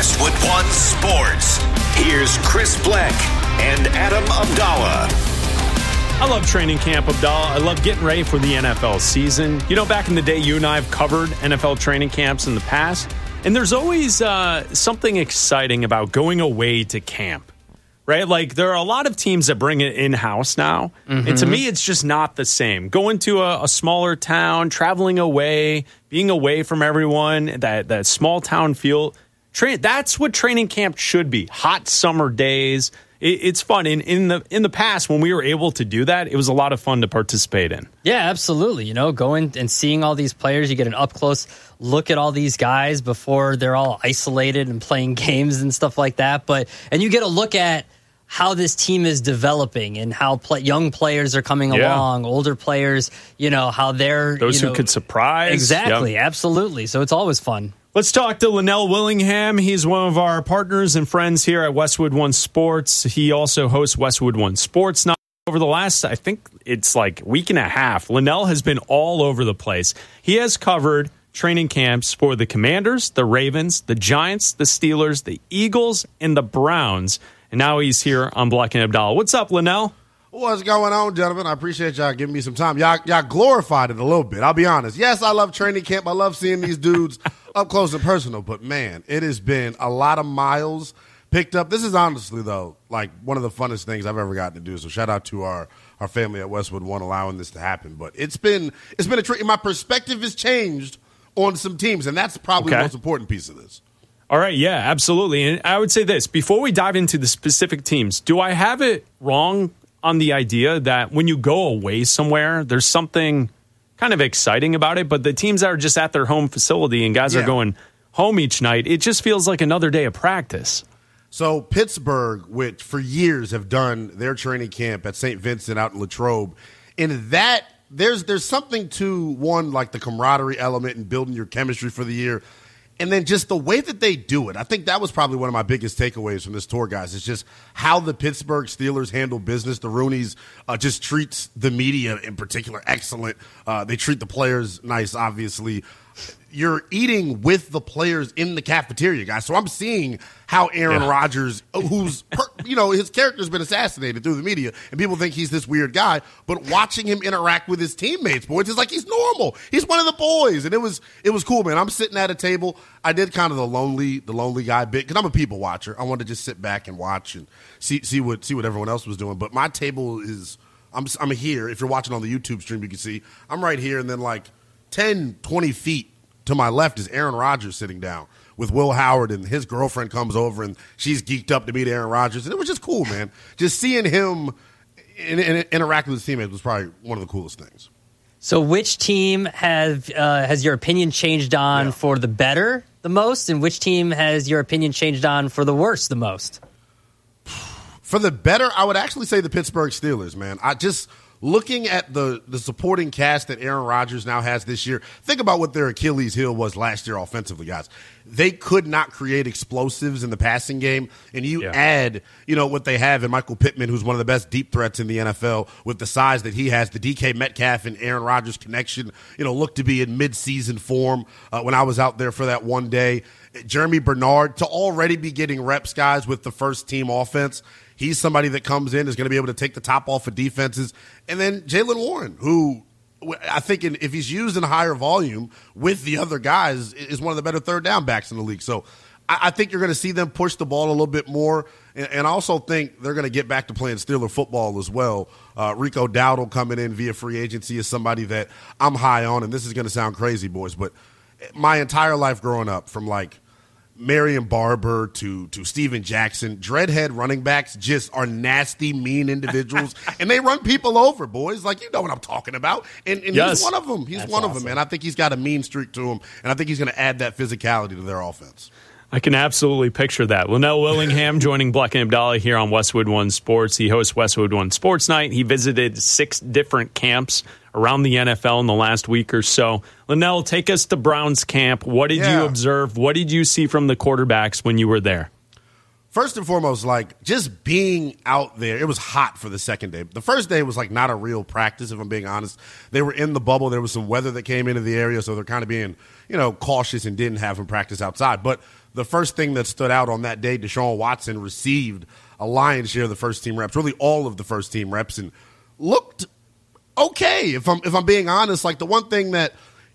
Westwood One Sports. Here's Chris Bleck and Adam Abdallah. I love training camp, Abdallah. I love getting ready for the NFL season. You know, back in the day, you and I have covered NFL training camps in the past, and there's always something exciting about going away to camp, right? Like, there are a lot of teams that bring it in-house now, and to me, it's just not the same. Going to a smaller town, traveling away, being away from everyone, that small-town feel, that's what training camp should be. Hot summer days. It's fun. In the past, when we were able to do that, it was a lot of fun to participate in. Yeah, absolutely. You know, going and seeing all these players, you get an up-close look at all these guys before they're all isolated and playing games and stuff like that. And you get a look at how this team is developing and how young players are coming along, older players, you know, how they're... Those who could surprise. Exactly, absolutely. So it's always fun. Let's talk to Linnell Willingham. He's one of our partners and friends here at Westwood One Sports. He also hosts Westwood One Sports. Now, over the last, I think it's like week and a half, Linnell has been all over the place. He has covered training camps for the Commanders, the Ravens, the Giants, the Steelers, the Eagles, and the Browns. And now he's here on Bleck and Abdallah. What's up, Linnell? What's going on, gentlemen? I appreciate y'all giving me some time. Y'all glorified it a little bit, I'll be honest. Yes, I love training camp. I love seeing these dudes up close and personal. But, man, it has been a lot of miles picked up. This is honestly, though, like one of the funnest things I've ever gotten to do. So shout out to our family at Westwood One allowing this to happen. But it's been a treat. My perspective has changed on some teams, and that's probably the most important piece of this. All right, yeah, absolutely. And I would say this, before we dive into the specific teams, do I have it wrong on the idea that when you go away somewhere, there's something kind of exciting about it, but the teams that are just at their home facility and guys are going home each night, it just feels like another day of practice. So Pittsburgh, which for years have done their training camp at St. Vincent out in Latrobe, in that there's something to, one, like the camaraderie element and building your chemistry for the year, and then just the way that they do it. I think that was probably one of my biggest takeaways from this tour, guys. It's just how the Pittsburgh Steelers handle business. The Rooneys just treats the media in particular excellent. They treat the players nice, obviously. You're eating with the players in the cafeteria, guys. So I'm seeing how Aaron Rodgers, his character's been assassinated through the media, and people think he's this weird guy, but watching him interact with his teammates, boys, it's like he's normal. He's one of the boys, and it was cool, man. I'm sitting at a table. I did kind of the lonely guy bit because I'm a people watcher. I wanted to just sit back and watch and see what everyone else was doing. But my table is I'm here. If you're watching on the YouTube stream, you can see I'm right here, and then like 10, 20 feet to my left is Aaron Rodgers sitting down with Will Howard, and his girlfriend comes over, and she's geeked up to meet Aaron Rodgers. And it was just cool, man. Just seeing him interact with his teammates was probably one of the coolest things. So which team has your opinion changed on for the better the most, and which team has your opinion changed on for the worse the most? For the better, I would actually say the Pittsburgh Steelers, man. Looking at the supporting cast that Aaron Rodgers now has this year, think about what their Achilles heel was last year offensively, guys. They could not create explosives in the passing game, and you add, what they have in Michael Pittman, who's one of the best deep threats in the NFL, with the size that he has, the DK Metcalf and Aaron Rodgers connection, looked to be in midseason form when I was out there for that one day. Jeremy Bernard to already be getting reps, guys, with the first team offense. He's somebody that comes in, is going to be able to take the top off of defenses. And then Jaylen Warren, who I think if he's used in higher volume with the other guys, is one of the better third down backs in the league. So I think you're going to see them push the ball a little bit more. And I also think they're going to get back to playing Steeler football as well. Rico Dowdle coming in via free agency is somebody that I'm high on. And this is going to sound crazy, boys, but my entire life growing up, from like Marion Barber to Steven Jackson, dreadhead running backs just are nasty, mean individuals, and they run people over, boys. Like, you know what I'm talking about. And he's one of them. He's one of them, man. I think he's got a mean streak to him, and I think he's going to add that physicality to their offense. I can absolutely picture that. Linnell Willingham joining Bleck and Abdallah here on Westwood One Sports. He hosts Westwood One Sports Night. He visited 6 different camps around the NFL in the last week or so. Linnell, take us to Browns camp. What did you observe? What did you see from the quarterbacks when you were there? First and foremost, like, just being out there, it was hot for the second day. The first day was, like, not a real practice, if I'm being honest. They were in the bubble. There was some weather that came into the area, so they're kind of being, cautious and didn't have them practice outside. But the first thing that stood out on that day, Deshaun Watson received a lion's share of the first-team reps, really all of the first-team reps, and looked okay, if I'm being honest. Like, the one thing that,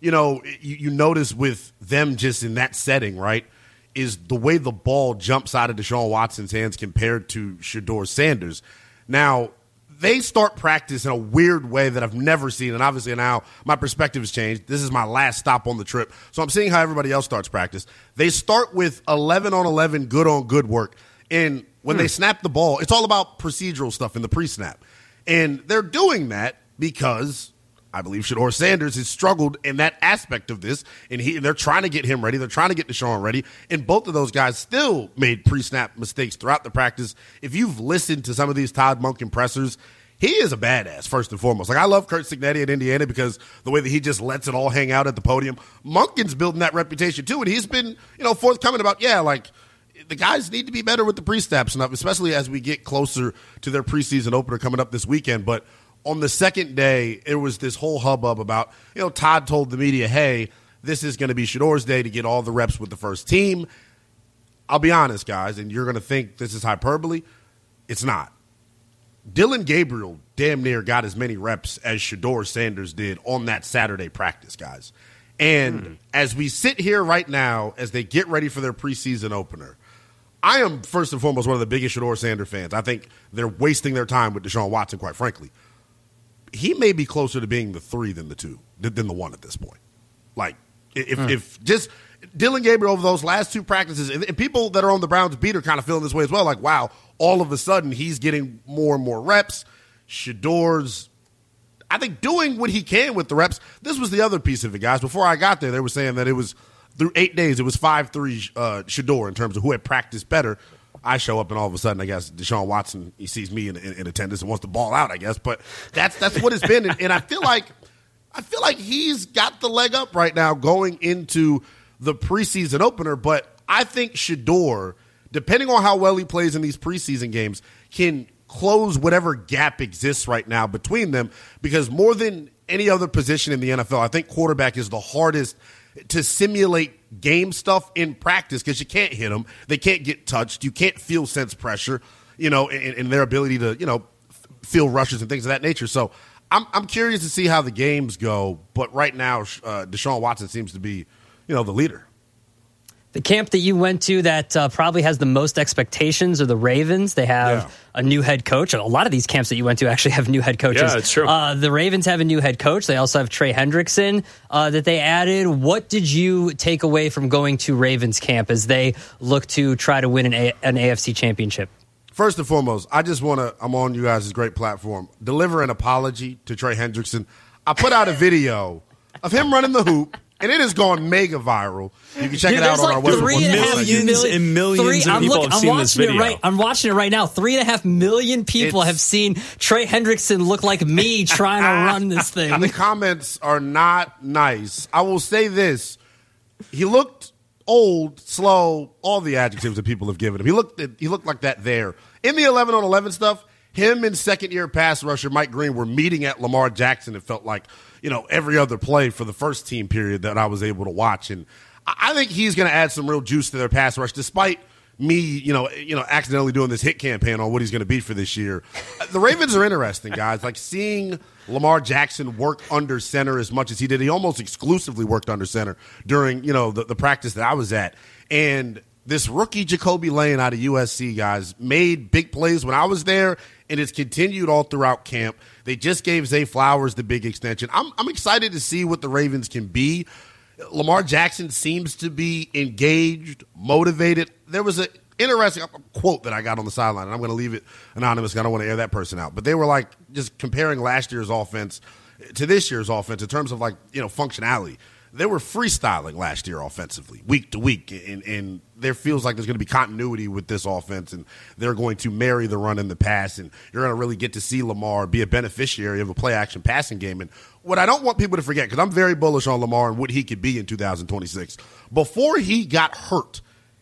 you notice with them just in that setting, right, is the way the ball jumps out of Deshaun Watson's hands compared to Shedeur Sanders. Now, they start practice in a weird way that I've never seen, and obviously now my perspective has changed. This is my last stop on the trip, so I'm seeing how everybody else starts practice. They start with 11-on-11 good-on-good work, and when they snap the ball, it's all about procedural stuff in the pre-snap. And they're doing that because I believe Shedeur Sanders has struggled in that aspect of this, and they're trying to get him ready. They're trying to get Deshaun ready, and both of those guys still made pre-snap mistakes throughout the practice. If you've listened to some of these Todd Monken pressers, he is a badass, first and foremost. Like, I love Curt Cignetti at Indiana because the way that he just lets it all hang out at the podium. Monken's building that reputation, too, and he's been, forthcoming about, the guys need to be better with the pre-snap stuff, especially as we get closer to their preseason opener coming up this weekend. But on the second day, it was this whole hubbub about, Todd told the media, hey, this is going to be Shedeur's day to get all the reps with the first team. I'll be honest, guys, and you're going to think this is hyperbole. It's not. Dillon Gabriel damn near got as many reps as Shedeur Sanders did on that Saturday practice, guys. And as we sit here right now, as they get ready for their preseason opener, I am, first and foremost, one of the biggest Shedeur Sanders fans. I think they're wasting their time with Deshaun Watson, quite frankly. He may be closer to being the 3 than the 2, than the 1 at this point. Like, if just Dillon Gabriel over those last 2 practices, and people that are on the Browns beat are kind of feeling this way as well. Like, wow, all of a sudden he's getting more and more reps. Shedeur's, I think, doing what he can with the reps. This was the other piece of it, guys. Before I got there, they were saying that it was through 8 days, it was 5-3 Shedeur in terms of who had practiced better. I show up and all of a sudden, I guess Deshaun Watson, he sees me in attendance and wants to ball out, I guess. But that's what it's been, and I feel like he's got the leg up right now going into the preseason opener. But I think Shedeur, depending on how well he plays in these preseason games, can close whatever gap exists right now between them. Because more than any other position in the NFL, I think quarterback is the hardest to simulate game stuff in practice because you can't hit them. They can't get touched. You can't feel sense pressure, in their ability to, feel rushes and things of that nature. So I'm curious to see how the games go. But right now, Deshaun Watson seems to be, the leader. The camp that you went to that probably has the most expectations are the Ravens. They have a new head coach. A lot of these camps that you went to actually have new head coaches. Yeah, it's true. The Ravens have a new head coach. They also have Trey Hendrickson that they added. What did you take away from going to Ravens camp as they look to try to win an AFC championship? First and foremost, I just want to, I'm on you guys' great platform, deliver an apology to Trey Hendrickson. I put out a video of him running the hoop, and it has gone mega viral. You can check it out on our website. Millions and millions of people have seen this video. I'm watching it right now. 3.5 million people have seen Trey Hendrickson look like me trying to run this thing. The comments are not nice. I will say this. He looked old, slow, all the adjectives that people have given him. He looked like that there. In the 11-on-11 stuff, him and second-year pass rusher Mike Green were meeting at Lamar Jackson. It felt like, every other play for the first team period that I was able to watch. And I think he's going to add some real juice to their pass rush, despite me, accidentally doing this hit campaign on what he's going to be for this year. The Ravens are interesting, guys. Like, seeing Lamar Jackson work under center as much as he did. He almost exclusively worked under center during, the practice that I was at. And this rookie Jacoby Lane out of USC, guys, made big plays when I was there, and it's continued all throughout camp. They just gave Zay Flowers the big extension. I'm excited to see what the Ravens can be. Lamar Jackson seems to be engaged, motivated. There was an interesting quote that I got on the sideline, and I'm going to leave it anonymous because I don't want to air that person out. But they were like just comparing last year's offense to this year's offense in terms of functionality. They were freestyling last year offensively, week to week, and there feels like there's going to be continuity with this offense, and they're going to marry the run and the pass, and you're going to really get to see Lamar be a beneficiary of a play-action passing game. And what I don't want people to forget, because I'm very bullish on Lamar and what he could be in 2026, before he got hurt,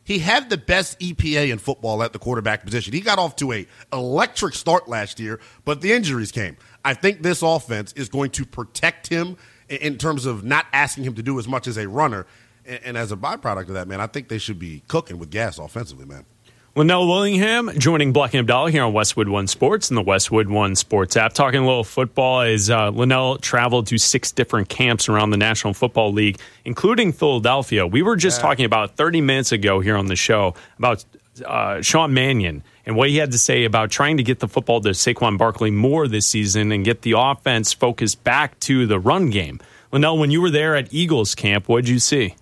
he had the best EPA in football at the quarterback position. He got off to an electric start last year, but the injuries came. I think this offense is going to protect him in terms of not asking him to do as much as a runner. And as a byproduct of that, man, I think they should be cooking with gas offensively, man. Linnell Willingham joining Black and Abdallah here on Westwood One Sports and the Westwood One Sports app. Talking a little football as Linnell traveled to 6 different camps around the National Football League, including Philadelphia. We were just talking about 30 minutes ago here on the show about Sean Mannion and what he had to say about trying to get the football to Saquon Barkley more this season and get the offense focused back to the run game. Linnell, when you were there at Eagles camp, what did you see?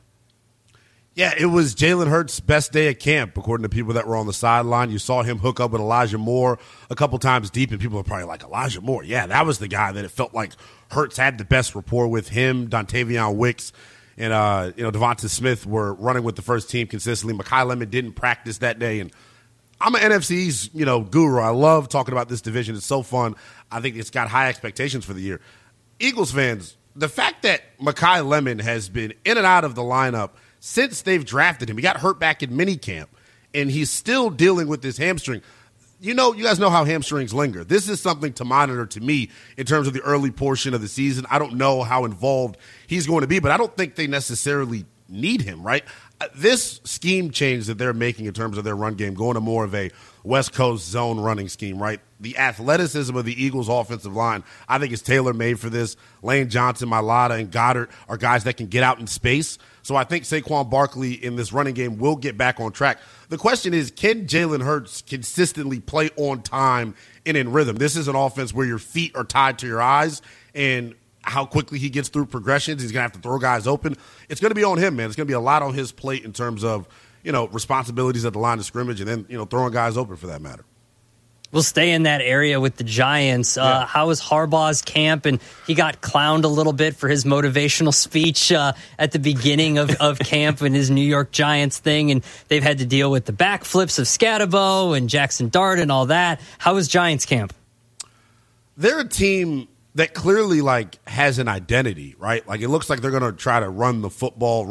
Yeah, it was Jalen Hurts' best day at camp, according to people that were on the sideline. You saw him hook up with Elijah Moore a couple times deep, and people are probably like, Elijah Moore? Yeah, that was the guy that it felt like Hurts had the best rapport with. Him, Dontavion Wicks, and Devonta Smith were running with the first team consistently. Mekhi Lemon didn't practice that day, and I'm an NFC's guru. I love talking about this division. It's so fun. I think it's got high expectations for the year. Eagles fans, the fact that Mekhi Lemon has been in and out of the lineup since they've drafted him. He got hurt back in minicamp, and he's still dealing with this hamstring. You guys know how hamstrings linger. This is something to monitor to me in terms of the early portion of the season. I don't know how involved he's going to be, but I don't think they necessarily need him, right? This scheme change that they're making in terms of their run game, going to more of a West Coast zone running scheme, right? The athleticism of the Eagles' offensive line, I think, is tailor-made for this. Lane Johnson, Mailata, and Goddard are guys that can get out in space. So I think Saquon Barkley in this running game will get back on track. The question is, can Jalen Hurts consistently play on time and in rhythm? This is an offense where your feet are tied to your eyes, and how quickly he gets through progressions. He's going to have to throw guys open. It's going to be on him, man. It's going to be a lot on his plate in terms of, responsibilities at the line of scrimmage and then, throwing guys open for that matter. We'll stay in that area with the Giants. How was Harbaugh's camp? And he got clowned a little bit for his motivational speech at the beginning of camp and his New York Giants thing. And they've had to deal with the backflips of Scatterbo and Jackson Dart and all that. How was Giants camp? They're a team that clearly has an identity, right? Like, it looks like they're going to try to run the football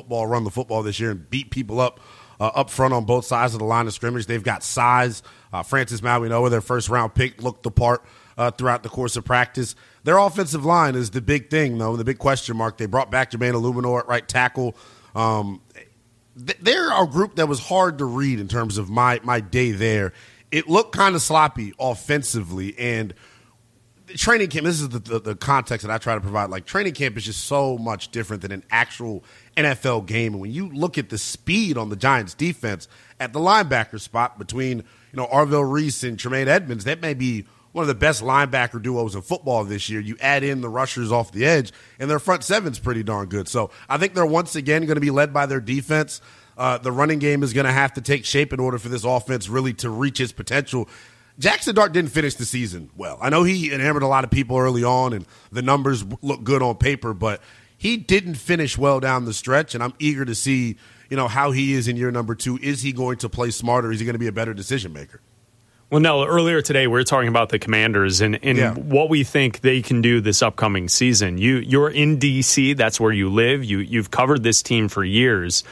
this year and beat people up front on both sides of the line of scrimmage. They've got size. Francis Mauigoa, their first-round pick, looked the part throughout the course of practice. Their offensive line is the big thing, though, the big question mark. They brought back Jermaine Illuminor at right tackle. They're a group that was hard to read in terms of my day there. It looked kind of sloppy offensively, and training camp, this is the context that I try to provide. Like, training camp is just so much different than an actual NFL game. And when you look at the speed on the Giants defense at the linebacker spot between, Arvell Reese and Tremaine Edmonds, that may be one of the best linebacker duos in football this year. You add in the rushers off the edge, and their front seven's pretty darn good. So I think they're once again going to be led by their defense. The running game is going to have to take shape in order for this offense really to reach its potential. Jackson Dart didn't finish the season well. I know he enamored a lot of people early on, and the numbers look good on paper, but he didn't finish well down the stretch, and I'm eager to see, how he is in year number 2. Is he going to play smarter? Is he going to be a better decision maker? Well, no, earlier today we were talking about the Commanders and what we think they can do this upcoming season. You're in D.C., that's where you live. You've covered this team for years.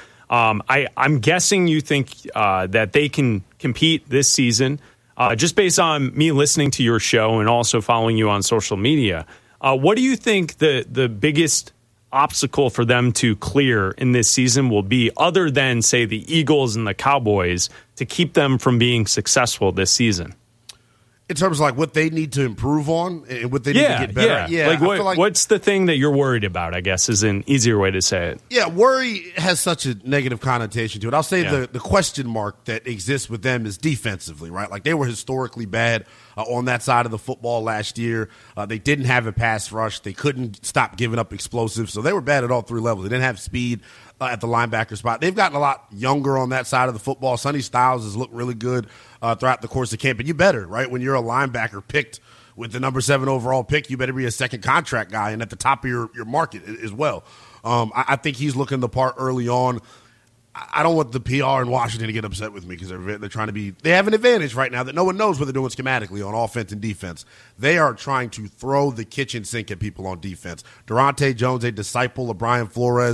I'm guessing you think that they can compete this season. Just based on me listening to your show and also following you on social media, what do you think the biggest obstacle for them to clear in this season will be, other than, say, the Eagles and the Cowboys, to keep them from being successful this season? In terms of what they need to improve on and what they need to get better? Yeah. What's the thing that you're worried about, I guess, is an easier way to say it. Yeah, worry has such a negative connotation to it. I'll say the question mark that exists with them is defensively, right? Like, they were historically bad on that side of the football last year. They didn't have a pass rush. They couldn't stop giving up explosives. So they were bad at all 3 levels. They didn't have speed at the linebacker spot. They've gotten a lot younger on that side of the football. Sonny Styles has looked really good throughout the course of camp. And you better, right? When you're a linebacker picked with the number 7 overall pick, you better be a second contract guy and at the top of your market as well. I think he's looking the part early on. I don't want the PR in Washington to get upset with me because they're trying to be – they have an advantage right now that no one knows what they're doing schematically on offense and defense. They are trying to throw the kitchen sink at people on defense. Durante Jones, a disciple of Brian Flores,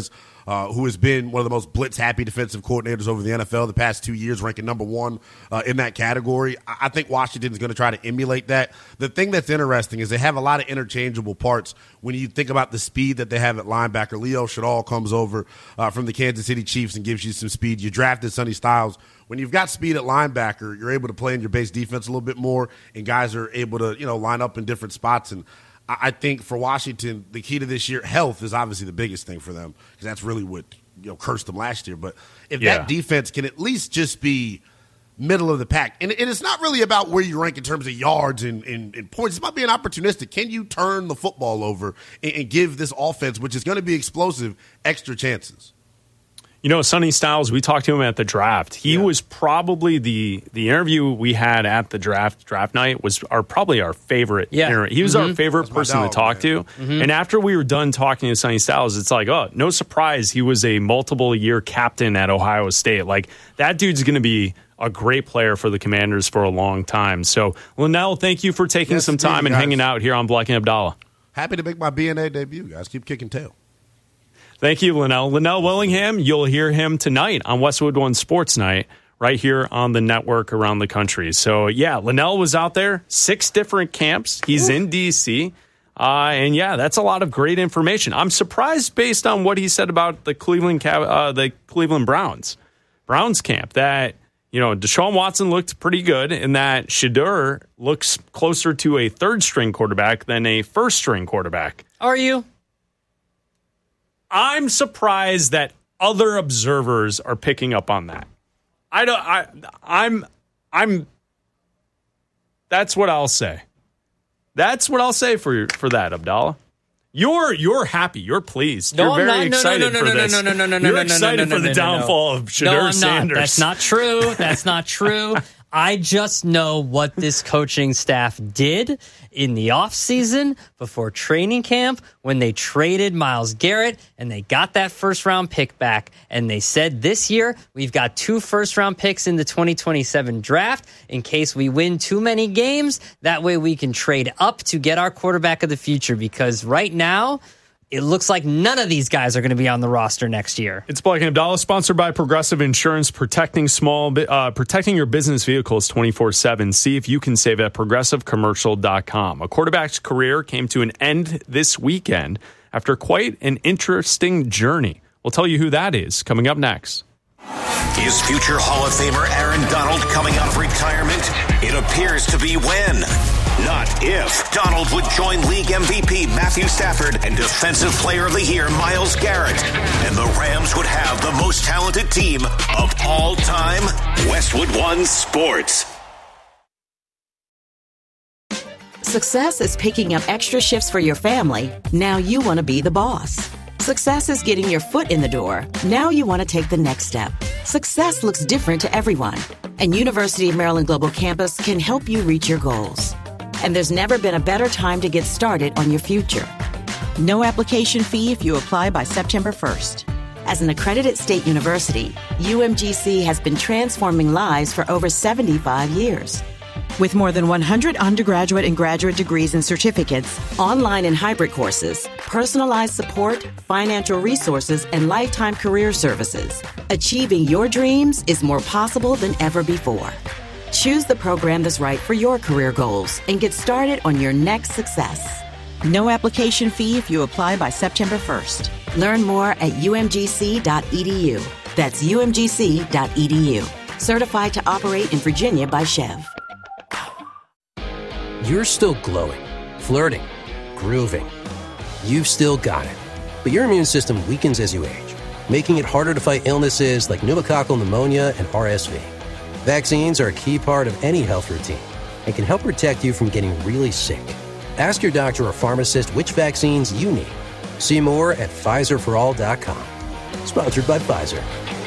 who has been one of the most blitz-happy defensive coordinators over the NFL the past 2 years, ranking number one in that category. I think Washington is going to try to emulate that. The thing that's interesting is they have a lot of interchangeable parts when you think about the speed that they have at linebacker. Leo Chenal comes over from the Kansas City Chiefs and gives you some speed. You drafted Sonny Styles. When you've got speed at linebacker, you're able to play in your base defense a little bit more, and guys are able to, line up in different spots. And I think for Washington, the key to this year, health is obviously the biggest thing for them, because that's really what cursed them last year. But if that defense can at least just be middle of the pack, and it's not really about where you rank in terms of yards and points. It's about being opportunistic. Can you turn the football over and give this offense, which is going to be explosive, extra chances? Sonny Styles, we talked to him at the draft. He was probably the interview we had at the draft night was probably our favorite. Yeah. He was our favorite person to talk to. Mm-hmm. And after we were done talking to Sonny Styles, it's like, oh, no surprise. He was a multiple year captain at Ohio State. Like, that dude's going to be a great player for the Commanders for a long time. So, Linnell, thank you for taking some time and hanging out here on Black and Abdallah. Happy to make my BNA debut, guys. Keep kicking tail. Thank you, Linnell. Linnell Willingham, you'll hear him tonight on Westwood One Sports Night right here on the network around the country. So, Linnell was out there, 6 different camps. He's in D.C., and that's a lot of great information. I'm surprised based on what he said about the Cleveland Browns camp that, Deshaun Watson looked pretty good and that Shedeur looks closer to a third-string quarterback than a first-string quarterback. Are you? I'm surprised that other observers are picking up on that. I'm that's what I'll say. That's what I'll say for that, Abdallah. You're happy. You're pleased. You're very excited for this. You're excited for the downfall of Shedeur Sanders. That's not true. That's not true. I just know what this coaching staff did in the offseason before training camp when they traded Myles Garrett and they got that first-round pick back. And they said this year we've got 2 first-round picks in the 2027 draft in case we win too many games. That way we can trade up to get our quarterback of the future, because right now it looks like none of these guys are going to be on the roster next year. It's Black and Abdallah, sponsored by Progressive Insurance, protecting your business vehicles 24/7. See if you can save at progressivecommercial.com. A quarterback's career came to an end this weekend after quite an interesting journey. We'll tell you who that is coming up next. Is future Hall of Famer Aaron Donald coming out of retirement? It appears to be when, not if, Donald would join league MVP Matthew Stafford and Defensive Player of the Year Myles Garrett. And the Rams would have the most talented team of all time. Westwood One Sports. Success is picking up extra shifts for your family. Now you want to be the boss. Success is getting your foot in the door. Now you want to take the next step. Success looks different to everyone, and University of Maryland Global Campus can help you reach your goals. And there's never been a better time to get started on your future. No application fee if you apply by September 1st. As an accredited state university, UMGC has been transforming lives for over 75 years. With more than 100 undergraduate and graduate degrees and certificates, online and hybrid courses, personalized support, financial resources, and lifetime career services, achieving your dreams is more possible than ever before. Choose the program that's right for your career goals and get started on your next success. No application fee if you apply by September 1st. Learn more at umgc.edu. That's umgc.edu. Certified to operate in Virginia by Chev. You're still glowing, flirting, grooving. You've still got it. But your immune system weakens as you age, making it harder to fight illnesses like pneumococcal pneumonia and RSV. Vaccines are a key part of any health routine and can help protect you from getting really sick. Ask your doctor or pharmacist which vaccines you need. See more at PfizerForAll.com. Sponsored by Pfizer.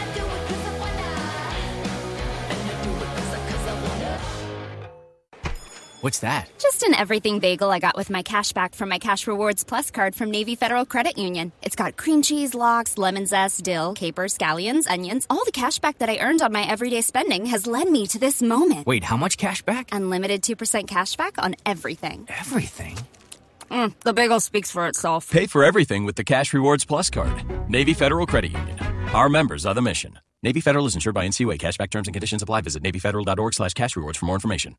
What's that? Just an everything bagel I got with my cash back from my Cash Rewards Plus card from Navy Federal Credit Union. It's got cream cheese, lox, lemon zest, dill, capers, scallions, onions. All the cash back that I earned on my everyday spending has led me to this moment. Wait, how much cash back? Unlimited 2% cash back on everything. Everything? The bagel speaks for itself. Pay for everything with the Cash Rewards Plus card. Navy Federal Credit Union. Our members are the mission. Navy Federal is insured by NCUA. Cashback terms and conditions apply. Visit NavyFederal.org/cashrewards for more information.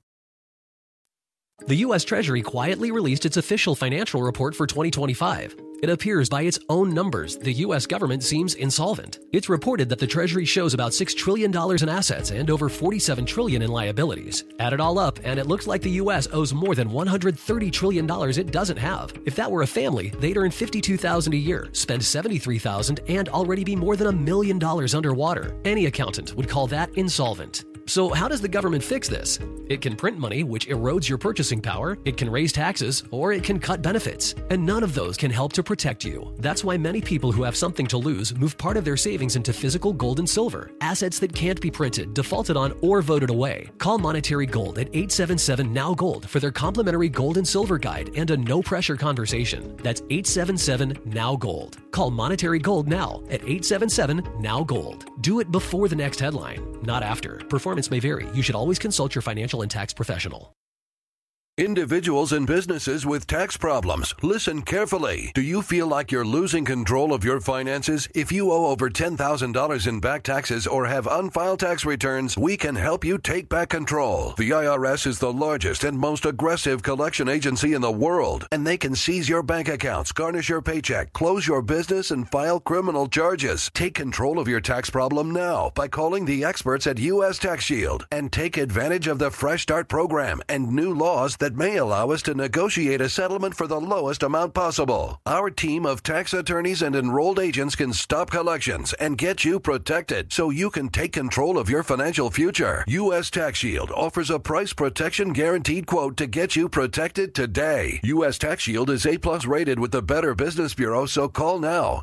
The U.S. Treasury quietly released its official financial report for 2025. It appears by its own numbers, the U.S. government seems insolvent. It's reported that the Treasury shows about $6 trillion in assets and over $47 trillion in liabilities. Add it all up, and it looks like the U.S. owes more than $130 trillion it doesn't have. If that were a family, they'd earn $52,000 a year, spend $73,000, and already be more than $1 million underwater. Any accountant would call that insolvent. So how does the government fix this? It can print money, which erodes your purchasing power, it can raise taxes, or it can cut benefits. And none of those can help to protect you. That's why many people who have something to lose move part of their savings into physical gold and silver, assets that can't be printed, defaulted on, or voted away. Call Monetary Gold at 877-NOW-GOLD for their complimentary gold and silver guide and a no-pressure conversation. That's 877-NOW-GOLD. Call Monetary Gold now at 877-NOW-GOLD. Do it before the next headline, not after. Performance may vary. You should always consult your financial and tax professional. Individuals and businesses with tax problems, listen carefully. Do you feel like you're losing control of your finances? If you owe over $10,000 in back taxes or have unfiled tax returns, we can help you take back control. The IRS is the largest and most aggressive collection agency in the world, and they can seize your bank accounts, garnish your paycheck, close your business, and file criminal charges. Take control of your tax problem now by calling the experts at U.S. Tax Shield and take advantage of the Fresh Start program and new laws that may allow us to negotiate a settlement for the lowest amount possible. Our team of tax attorneys and enrolled agents can stop collections and get you protected so you can take control of your financial future. U.S. Tax Shield offers a price protection guaranteed quote to get you protected today. U.S. Tax Shield is A+ rated with the Better Business Bureau, so call now.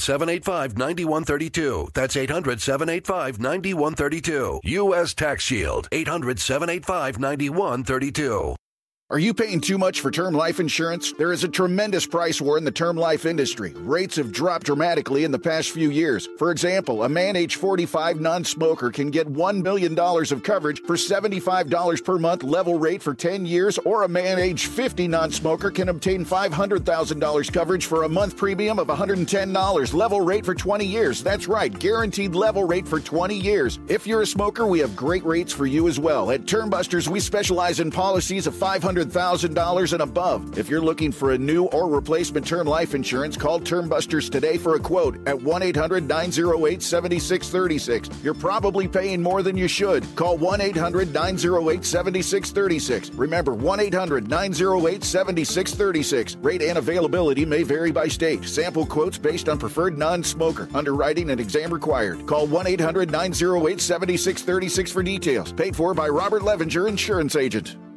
800-785-9132. That's 800-785-9132. U.S. Tax Shield. 800-785-9132. Are you paying too much for term life insurance? There is a tremendous price war in the term life industry. Rates have dropped dramatically in the past few years. For example, a man age 45 non-smoker can get $1 million of coverage for $75 per month level rate for 10 years, or a man age 50 non-smoker can obtain $500,000 coverage for a month premium of $110 level rate for 20 years. That's right, guaranteed level rate for 20 years. If you're a smoker, we have great rates for you as well. At Term Busters, we specialize in policies of $500,000 and above. If you're looking for a new or replacement term life insurance, call Term Busters today for a quote at 1-800-908-7636. You're probably paying more than you should. Call 1-800-908-7636. Remember, 1-800-908-7636. Rate and availability may vary by state. Sample quotes based on preferred non-smoker. Underwriting and exam required. Call 1-800-908-7636 for details. Paid for by Robert Levenger, Insurance Agent.